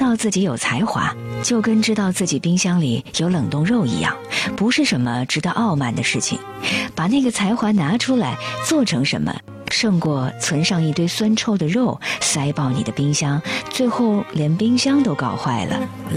道自己有才华，就跟知道自己冰箱里有冷冻肉一样，不是什么值得傲慢的事情。把那个才华拿出来做成什么，胜过存上一堆酸臭的肉塞爆你的冰箱，最后连冰箱都搞坏了。